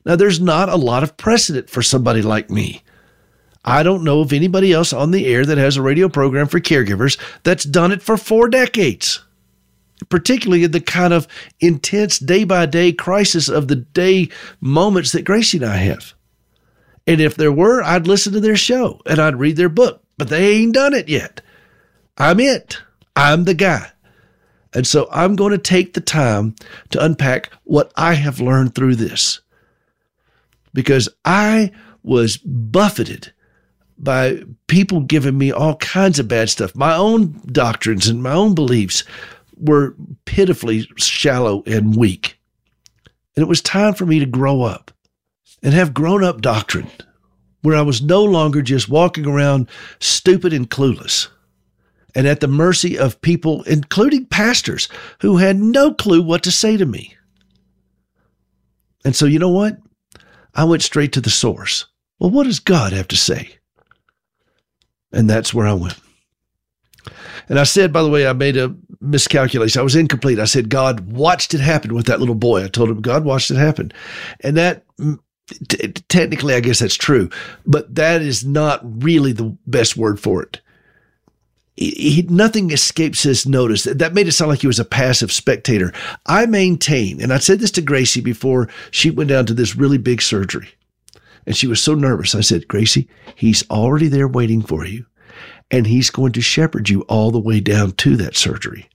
Now, there's not a lot of precedent for somebody like me. I don't know of anybody else on the air that has a radio program for caregivers that's done it for 4 decades, particularly in the kind of intense day-by-day crisis of the day moments that Gracie and I have. And if there were, I'd listen to their show and I'd read their book, but they ain't done it yet. I'm it. I'm the guy. And so I'm going to take the time to unpack what I have learned through this, because I was buffeted by people giving me all kinds of bad stuff. My own doctrines and my own beliefs were pitifully shallow and weak. And it was time for me to grow up and have grown-up doctrine where I was no longer just walking around stupid and clueless and at the mercy of people, including pastors, who had no clue what to say to me. And so, you know what? I went straight to the source. Well, what does God have to say? And that's where I went. And I said, by the way, I made a miscalculation. I was incomplete. I said, God watched it happen with that little boy. I told him, God watched it happen. And that, technically, I guess that's true, but that is not really the best word for it. Nothing escapes his notice. That made it sound like he was a passive spectator. I maintain, and I said this to Gracie before she went down to this really big surgery, and she was so nervous. I said, Gracie, he's already there waiting for you, and he's going to shepherd you all the way down to that surgery.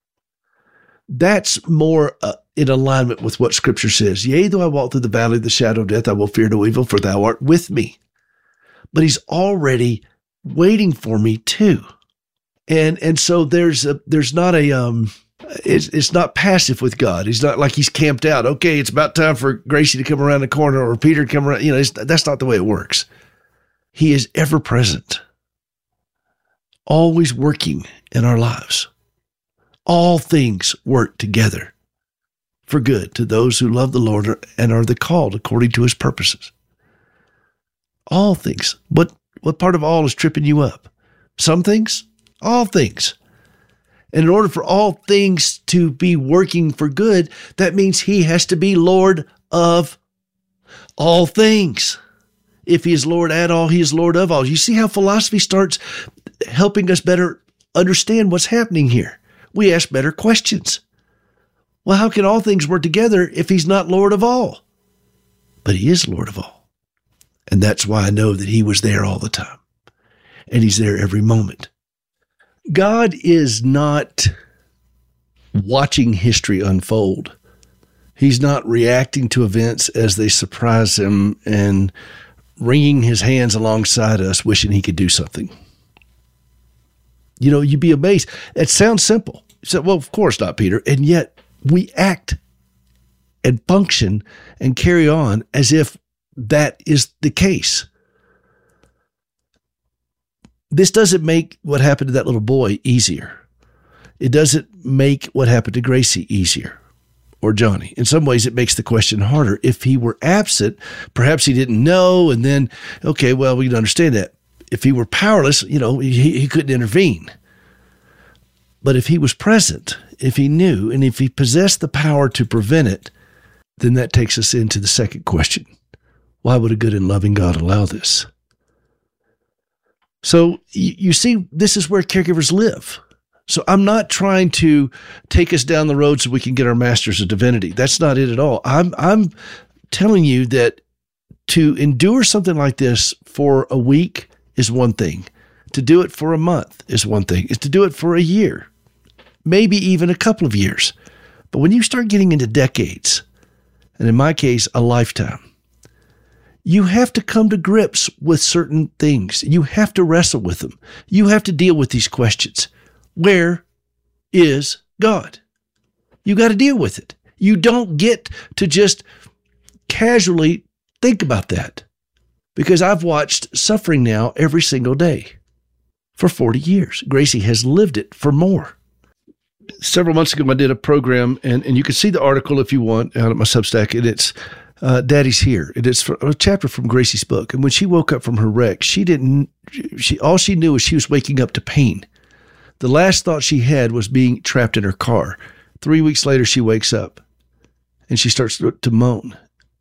That's more in alignment with what Scripture says. Yea, though I walk through the valley of the shadow of death, I will fear no evil, for thou art with me. But he's already waiting for me too. And so there's not it's not passive with God. He's not like he's camped out. Okay, it's about time for Gracie to come around the corner or Peter to come around. That's not the way it works. He is ever present, always working in our lives. All things work together for good to those who love the Lord and are the called according to his purposes. All things. What part of all is tripping you up? Some things? All things. And in order for all things to be working for good, that means he has to be Lord of all things. If he is Lord at all, he is Lord of all. You see how philosophy starts helping us better understand what's happening here. We ask better questions. Well, how can all things work together if he's not Lord of all? But he is Lord of all. And that's why I know that he was there all the time. And he's there every moment. God is not watching history unfold. He's not reacting to events as they surprise him and wringing his hands alongside us, wishing he could do something. You'd be amazed. It sounds simple. You say, well, of course not, Peter. And yet we act and function and carry on as if that is the case. This doesn't make what happened to that little boy easier. It doesn't make what happened to Gracie easier or Johnny. In some ways, it makes the question harder. If he were absent, perhaps he didn't know, and then, okay, well, we can understand that. If he were powerless, he couldn't intervene. But if he was present, if he knew, and if he possessed the power to prevent it, then that takes us into the second question. Why would a good and loving God allow this? So you see, this is where caregivers live. So I'm not trying to take us down the road so we can get our Masters of Divinity. That's not it at all. I'm telling you that to endure something like this for a week is one thing. To do it for a month is one thing. Is to do it for a year, maybe even a couple of years. But when you start getting into decades, and in my case, a lifetime, you have to come to grips with certain things. You have to wrestle with them. You have to deal with these questions. Where is God? You got to deal with it. You don't get to just casually think about that, because I've watched suffering now every single day for 40 years. Gracie has lived it for more. Several months ago, I did a program, and you can see the article if you want out at my Substack, and it's Daddy's Here. It is a chapter from Gracie's book. And when she woke up from her wreck, all she knew was she was waking up to pain. The last thought she had was being trapped in her car. 3 weeks later, she wakes up and she starts to moan.